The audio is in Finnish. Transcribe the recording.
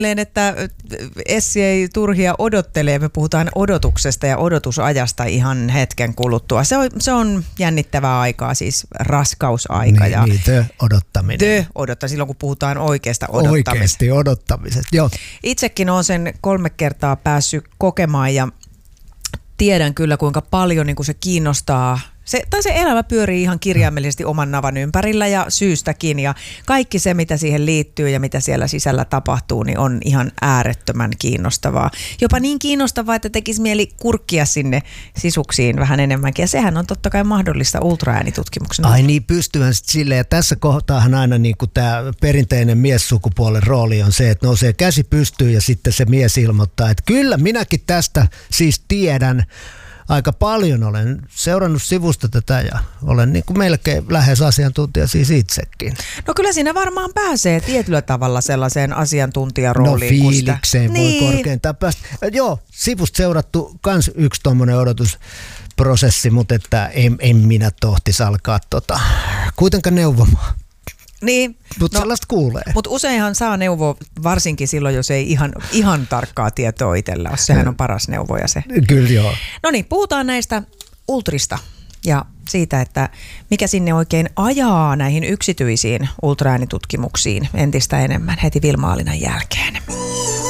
että Essi ei turhia odottelee. Me puhutaan odotuksesta ja odotusajasta ihan hetken kuluttua. Se on jännittävää aikaa, siis raskausaika. Odottaminen. Silloin kun puhutaan oikeasta odottamisesta. Oikeasti odottamisesta, joo. Itsekin olen sen 3 kertaa päässyt kokemaan ja tiedän kyllä kuinka paljon niin kuin se kiinnostaa. Se elämä pyörii ihan kirjaimellisesti oman navan ympärillä ja syystäkin ja kaikki se, mitä siihen liittyy ja mitä siellä sisällä tapahtuu, niin on ihan äärettömän kiinnostavaa. Jopa niin kiinnostavaa, että tekisi mieli kurkkia sinne sisuksiin vähän enemmänkin ja sehän on totta kai mahdollista ultraäänitutkimuksen. Ai niin, pystyvän sitten silleen ja tässä kohtaahan aina niin kuin tämä perinteinen miessukupuolen rooli on se, että nousee käsi pystyyn ja sitten se mies ilmoittaa, että kyllä minäkin tästä siis tiedän. Aika paljon olen seurannut sivusta tätä ja olen niin kuin melkein lähes asiantuntija siis itsekin. No kyllä siinä varmaan pääsee tietyllä tavalla sellaiseen asiantuntijarooliin. No fiilikseen voi korkeintaan päästä. Joo, sivusta seurattu kans yksi tommonen odotusprosessi, mutta että en minä tohtis alkaa kuitenkaan neuvomaan. Niin. Mutta sellaista kuulee. Mutta useinhan saa neuvoa, varsinkin silloin, jos ei ihan tarkkaa tietoa itsellä ole. Sehän on paras neuvoja se. Kyllä joo. No niin, puhutaan näistä ultrista ja siitä, että mikä sinne oikein ajaa näihin yksityisiin ultraäänitutkimuksiin entistä enemmän heti Vilma Aalinan jälkeen.